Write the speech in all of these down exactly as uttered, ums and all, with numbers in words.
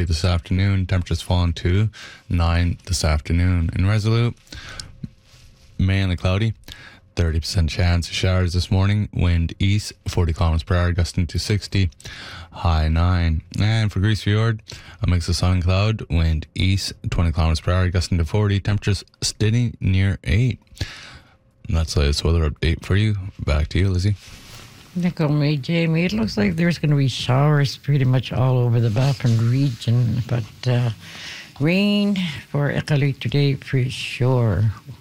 forty this afternoon. Temperatures falling to nine this afternoon. In Resolute, mainly cloudy. thirty percent chance of showers this morning. Wind east, forty kilometers per hour, gusting to sixty. High nine. And for Grease Fjord, a mix of sun and cloud. Wind east, twenty kilometers per hour, gusting to forty. Temperatures steady near eight. And that's the latest weather update for you. Back to you, Lizzie. Nickel me, Jamie. It looks like there's going to be showers pretty much all over the Baffin region, but uh, rain for Iqaluit today for sure.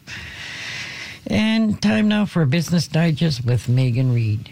And time now for Business Digest with Megan Reid.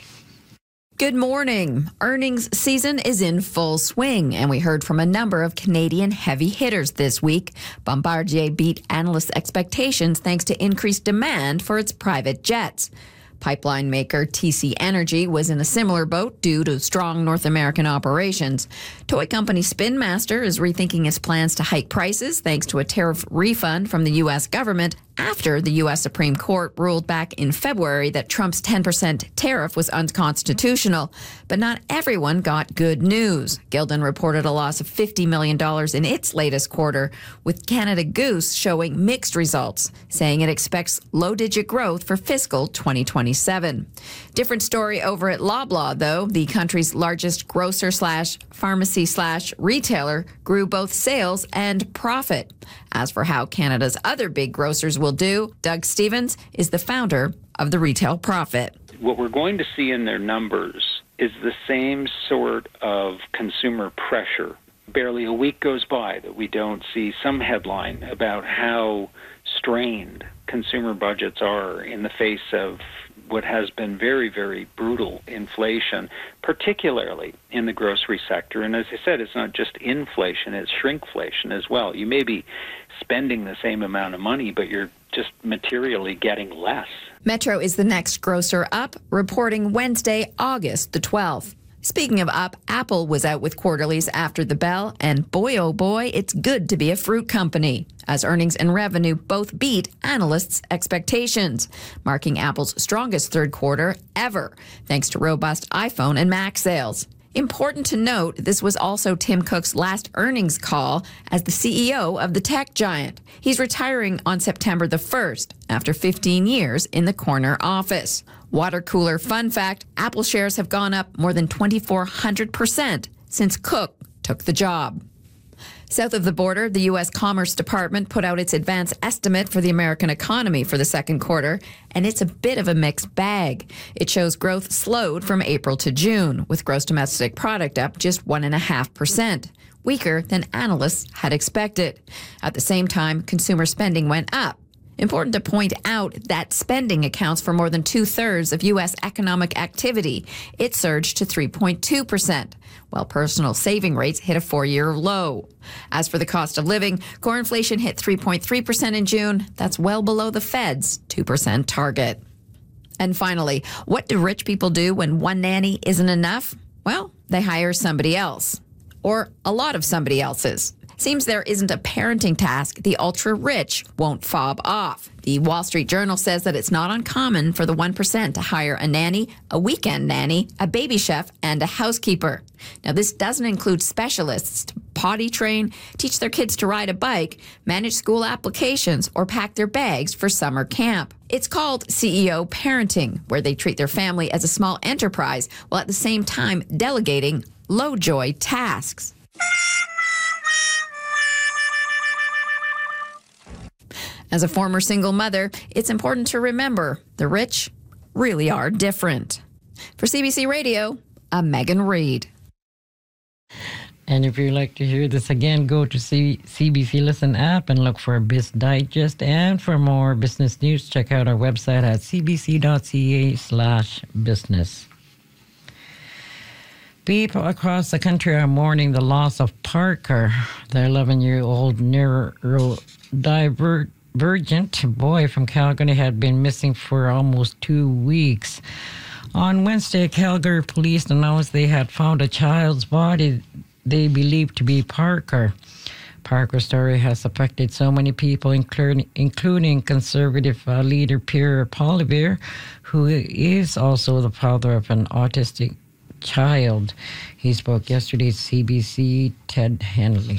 Good morning. Earnings season is in full swing, and we heard from a number of Canadian heavy hitters this week. Bombardier beat analysts' expectations thanks to increased demand for its private jets. Pipeline maker T C Energy was in a similar boat due to strong North American operations. Toy company Spin Master is rethinking its plans to hike prices thanks to a tariff refund from the U S government after the U S Supreme Court ruled back in February that Trump's ten percent tariff was unconstitutional. But not everyone got good news. Gildan reported a loss of fifty million dollars in its latest quarter, with Canada Goose showing mixed results, saying it expects low-digit growth for fiscal twenty twenty-seven. Different story over at Loblaw, though. The country's largest grocer slash pharmacy slash retailer grew both sales and profit. As for how Canada's other big grocers will do, Doug Stevens is the founder of the Retail Profit. What we're going to see in their numbers is the same sort of consumer pressure. Barely a week goes by that we don't see some headline about how strained consumer budgets are in the face of what has been very, very brutal inflation, particularly in the grocery sector. And as I said, it's not just inflation, it's shrinkflation as well. You may be spending the same amount of money, but you're just materially getting less. Metro is the next grocer up, reporting Wednesday, August the twelfth. Speaking of up, Apple was out with quarterlies after the bell, and boy oh boy, it's good to be a fruit company, as earnings and revenue both beat analysts' expectations, marking Apple's strongest third quarter ever, thanks to robust iPhone and Mac sales. Important to note, this was also Tim Cook's last earnings call as the C E O of the tech giant. He's retiring on September the first after fifteen years in the corner office. Water cooler fun fact, Apple shares have gone up more than twenty-four hundred percent since Cook took the job. South of the border, the U S Commerce Department put out its advance estimate for the American economy for the second quarter, and it's a bit of a mixed bag. It shows growth slowed from April to June, with gross domestic product up just one point five percent, weaker than analysts had expected. At the same time, consumer spending went up. Important to point out that spending accounts for more than two-thirds of U S economic activity. It surged to three point two percent, while personal saving rates hit a four-year low. As for the cost of living, core inflation hit three point three percent in June. That's well below the Fed's two percent target. And finally, what do rich people do when one nanny isn't enough? Well, they hire somebody else, or a lot of somebody else's. Seems there isn't a parenting task the ultra-rich won't fob off. The Wall Street Journal says that it's not uncommon for the one percent to hire a nanny, a weekend nanny, a baby chef, and a housekeeper. Now, this doesn't include specialists to potty train, teach their kids to ride a bike, manage school applications, or pack their bags for summer camp. It's called C E O parenting, where they treat their family as a small enterprise while at the same time delegating low-joy tasks. As a former single mother, it's important to remember the rich really are different. For C B C Radio, I'm Megan Reid. And if you'd like to hear this again, go to C- CBC Listen app and look for Biz Digest. And for more business news, check out our website at cbc.ca slash business. People across the country are mourning the loss of Parker, the eleven-year-old neurodivergent boy from Calgary had been missing for almost two weeks. On Wednesday, Calgary police announced they had found a child's body they believed to be Parker. Parker's story has affected so many people, including, including conservative uh, leader Pierre Poilievre, who is also the father of an autistic child. He spoke yesterday to C B C Ted Henley.